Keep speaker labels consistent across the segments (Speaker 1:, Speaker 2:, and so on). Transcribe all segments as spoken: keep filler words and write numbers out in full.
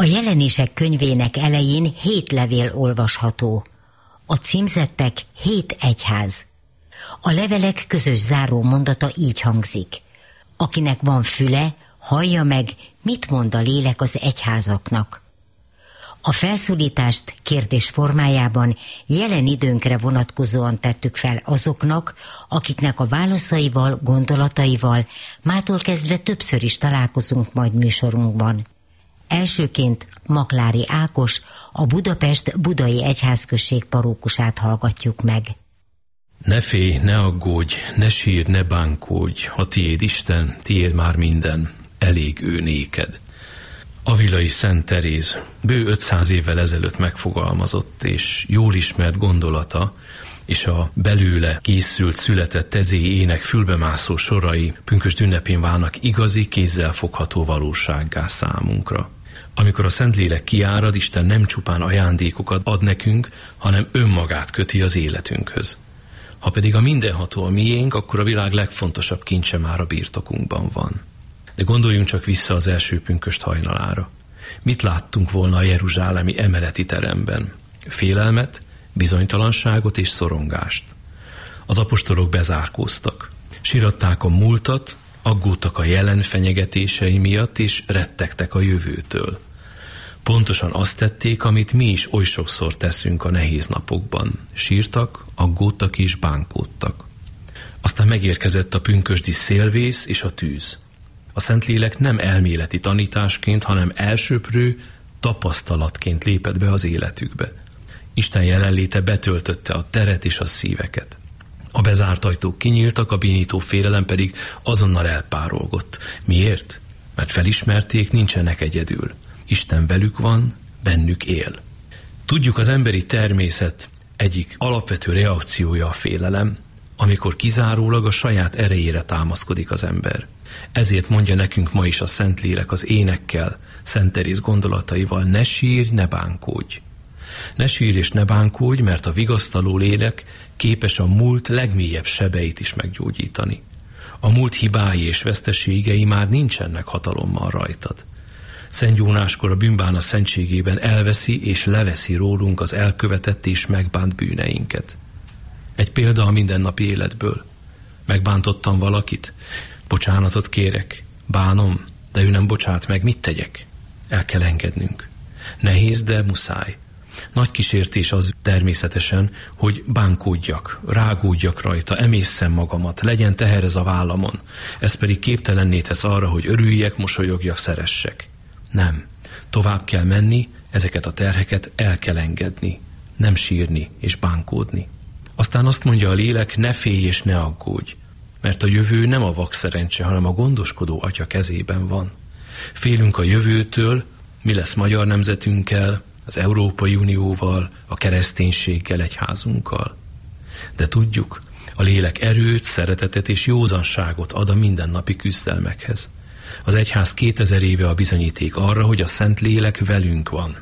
Speaker 1: A Jelenések könyvének elején hét levél olvasható. A címzettek hét egyház. A levelek közös záró mondata így hangzik. Akinek van füle, hallja meg, mit mond a lélek az egyházaknak. A felszólítást kérdés formájában jelen időnkre vonatkozóan tettük fel azoknak, akiknek a válaszaival, gondolataival mától kezdve többször is találkozunk majd műsorunkban. Elsőként Maklári Ákos, a Budapest Budai Egyházközség parókusát hallgatjuk meg.
Speaker 2: Ne félj, ne aggódj, ne sírj, ne bánkódj, ha tiéd Isten, tiéd már minden, elég ő néked. Avilai Szent Teréz bő ötszáz évvel ezelőtt megfogalmazott és jól ismert gondolata, és a belőle készült, született ezéi ének fülbemászó sorai pünkösd ünnepén válnak igazi, kézzelfogható valósággá számunkra. Amikor a Szentlélek kiárad, Isten nem csupán ajándékokat ad nekünk, hanem önmagát köti az életünkhöz. Ha pedig a mindenható a miénk, akkor a világ legfontosabb kincse már a birtokunkban van. De gondoljunk csak vissza az első pünkösd hajnalára. Mit láttunk volna a jeruzsálemi emeleti teremben? Félelmet, bizonytalanságot és szorongást. Az apostolok bezárkóztak. Siratták a múltat, aggódtak a jelen fenyegetései miatt, és rettegtek a jövőtől. Pontosan azt tették, amit mi is oly sokszor teszünk a nehéz napokban. Sírtak, aggódtak és bánkódtak. Aztán megérkezett a pünkösdi szélvész és a tűz. A Szentlélek nem elméleti tanításként, hanem elsöprő tapasztalatként lépett be az életükbe. Isten jelenléte betöltötte a teret és a szíveket. A bezárt ajtók kinyíltak, a bénító félelem pedig azonnal elpárolgott. Miért? Mert felismerték, nincsenek egyedül. Isten velük van, bennük él. Tudjuk, az emberi természet egyik alapvető reakciója a félelem, amikor kizárólag a saját erejére támaszkodik az ember. Ezért mondja nekünk ma is a Szentlélek az énekkel, Szent Teréz gondolataival: ne sírj, ne bánkódj. Ne sírj és ne bánkódj, mert a vigasztaló lélek képes a múlt legmélyebb sebeit is meggyógyítani. A múlt hibái és veszteségei már nincsenek hatalommal rajtad. Szent Jónáskor a bűnbána szentségében elveszi és leveszi rólunk az elkövetett és megbánt bűneinket. Egy példa a mindennapi életből. Megbántottam valakit, bocsánatot kérek, bánom, de ő nem bocsát meg, mit tegyek? El kell engednünk. Nehéz, de muszáj. Nagy kísértés az természetesen, hogy bánkódjak, rágódjak rajta, emésszem magamat, legyen teher ez a vállamon. Ez pedig képtelenné tesz arra, hogy örüljek, mosolyogjak, szeressek. Nem. Tovább kell menni, ezeket a terheket el kell engedni, nem sírni és bánkódni. Aztán azt mondja a lélek: ne félj és ne aggódj, mert a jövő nem a vakszerencse, hanem a gondoskodó Atya kezében van. Félünk a jövőtől, mi lesz magyar nemzetünkkel, az Európai Unióval, a kereszténységgel, egyházunkkal. De tudjuk, a lélek erőt, szeretetet és józanságot ad a mindennapi küzdelmekhez. Az egyház kétezer éve a bizonyíték arra, hogy a Szentlélek velünk van.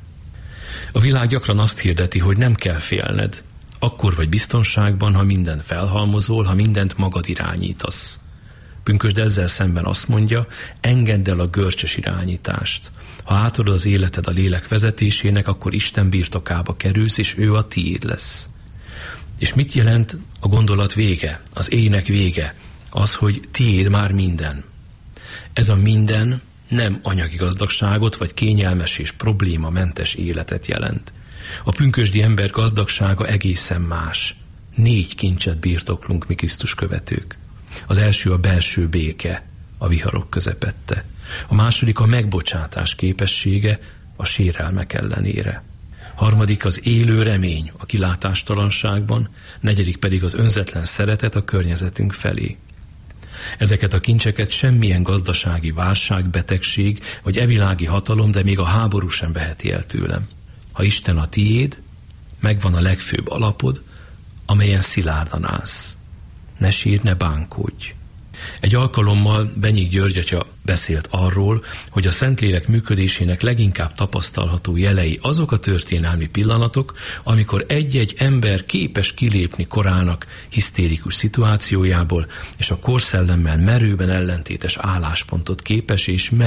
Speaker 2: A világ gyakran azt hirdeti, hogy nem kell félned, akkor vagy biztonságban, ha minden felhalmozol, ha mindent magad irányítasz. Pünkösd ezzel szemben azt mondja: engedd el a görcsös irányítást. Ha átadod az életed a lélek vezetésének, akkor Isten birtokába kerülsz, és ő a tiéd lesz. És mit jelent a gondolat vége, az ének vége? Az, hogy tiéd már minden. Ez a minden nem anyagi gazdagságot, vagy kényelmes és problémamentes életet jelent. A pünkösdi ember gazdagsága egészen más. Négy kincset birtoklunk mi Krisztus követők. Az első a belső béke, a viharok közepette. A második a megbocsátás képessége a sérelmek ellenére. Harmadik az élő remény a kilátástalanságban, negyedik pedig az önzetlen szeretet a környezetünk felé. Ezeket a kincseket semmilyen gazdasági válság, betegség vagy evilági hatalom, de még a háború sem veheti el tőlem. Ha Isten a tiéd, megvan a legfőbb alapod, amelyen szilárdan állsz. Ne sírj, ne bánkódj. Egy alkalommal Benyik György atya beszélt arról, hogy a Szentlélek működésének leginkább tapasztalható jelei azok a történelmi pillanatok, amikor egy-egy ember képes kilépni korának hisztérikus szituációjából, és a korszellemmel merőben ellentétes álláspontot képes és mer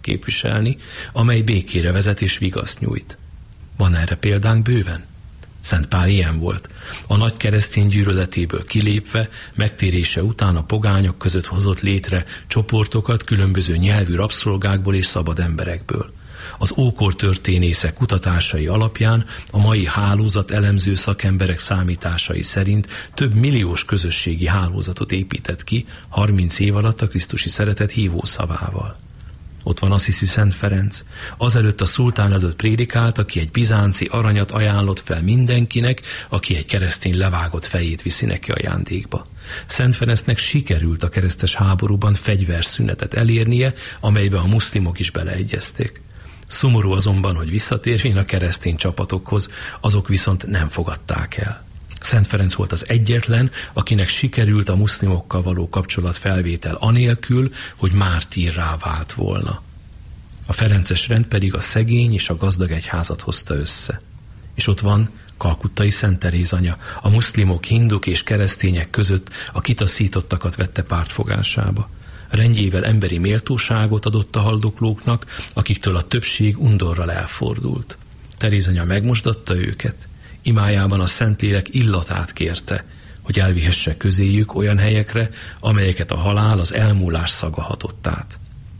Speaker 2: képviselni, amely békére vezet és vigaszt nyújt. Van erre példánk bőven? Szent Pál ilyen volt. A nagy keresztény gyűlöletéből kilépve, megtérése után a pogányok között hozott létre csoportokat különböző nyelvű rabszolgákból és szabad emberekből. Az ókor történészek kutatásai alapján a mai hálózat elemző szakemberek számításai szerint több milliós közösségi hálózatot épített ki harminc év alatt a krisztusi szeretet hívószavával. Ott van Assisi Szent Ferenc, azelőtt a szultán előtt prédikált, aki egy bizánci aranyat ajánlott fel mindenkinek, aki egy keresztény levágott fejét viszi neki ajándékba. Szent Ferencnek sikerült a keresztes háborúban fegyverszünetet elérnie, amelybe a muszlimok is beleegyezték. Szomorú azonban, hogy visszatérvén a keresztény csapatokhoz, azok viszont nem fogadták el. Szent Ferenc volt az egyetlen, akinek sikerült a muszlimokkal való kapcsolatfelvétel anélkül, hogy mártírrá vált volna. A ferences rend pedig a szegény és a gazdag egyházat hozta össze. És ott van kalkuttai Szent Teréz anya, a muszlimok, hinduk és keresztények között a kitaszítottakat vette pártfogásába. Rendjével emberi méltóságot adott a haldoklóknak, akiktől a többség undorral elfordult. Teréz anya megmosdatta őket, imájában a Szentlélek illatát kérte, hogy elvihesse közéjük olyan helyekre, amelyeket a halál, az elmúlás szaga hatott át.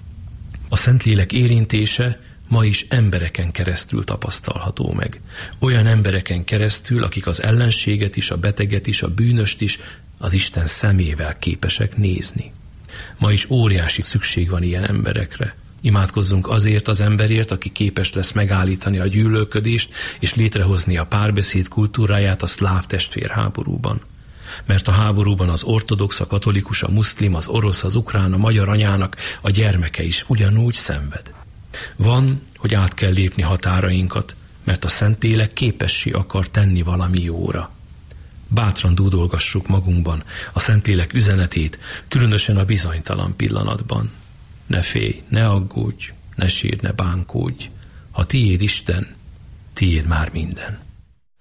Speaker 2: A Szentlélek érintése ma is embereken keresztül tapasztalható meg. Olyan embereken keresztül, akik az ellenséget is, a beteget is, a bűnöst is az Isten szemével képesek nézni. Ma is óriási szükség van ilyen emberekre. Imádkozzunk azért az emberért, aki képes lesz megállítani a gyűlölködést és létrehozni a párbeszéd kultúráját a szláv testvérháborúban. Mert a háborúban az ortodox, a katolikus, a muszlim, az orosz, az ukrán, a magyar anyának a gyermeke is ugyanúgy szenved. Van, hogy át kell lépni határainkat, mert a Szentlélek képessé akar tenni valami jóra. Bátran dúdolgassuk magunkban a Szentlélek üzenetét, különösen a bizonytalan pillanatban. Ne félj, ne aggódj, ne sírj, ne bánkódj. Ha tiéd Isten, tiéd már minden.